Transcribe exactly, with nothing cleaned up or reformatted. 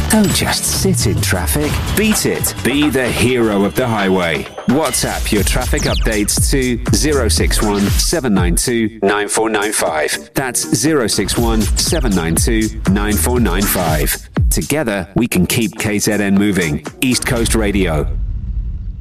Don't just sit in traffic. Beat it. Be the hero of the highway. WhatsApp your traffic updates to zero six one, seven nine two, nine four nine five. That's zero six one, seven nine two, nine four nine five. Together, we can keep K Z N moving. East Coast Radio.